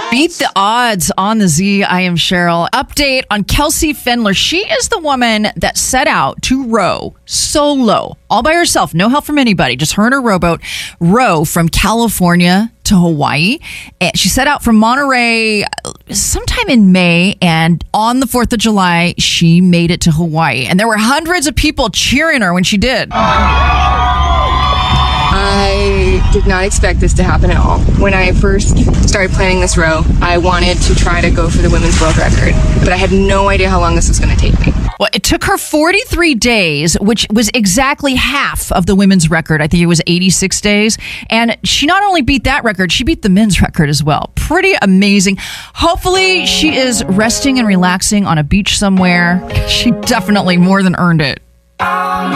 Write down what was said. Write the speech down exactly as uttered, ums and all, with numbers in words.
Beat the odds on the Z. I am Cheryl. Update on Kelsey Fendler. She is the woman that set out to row solo, all by herself, no help from anybody, just her and her rowboat, row from California to Hawaii. And she set out from Monterey sometime in May, and on the fourth of July, she made it to Hawaii. And there were hundreds of people cheering her when she did. I did not expect this to happen at all. When I first started planning this row, I wanted to try to go for the women's world record, but I had no idea how long this was going to take me. Well, it took her forty-three days, which was exactly half of the women's record. I think it was eighty-six days. And she not only beat that record, she beat the men's record as well. Pretty amazing. Hopefully she is resting and relaxing on a beach somewhere. She definitely more than earned it.